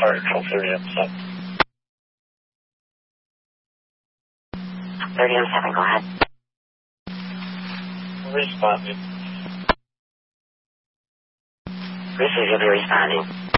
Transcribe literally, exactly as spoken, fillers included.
Sorry, control thirty M seven. thirty M seven, go ahead. Responding. Receive, you'll be responding.